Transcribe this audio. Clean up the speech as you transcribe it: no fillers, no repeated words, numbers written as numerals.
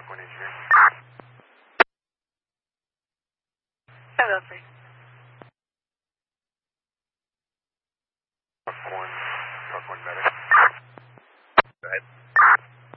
Truck 1 engineer. Hello, please. Truck 1 medic. Go ahead.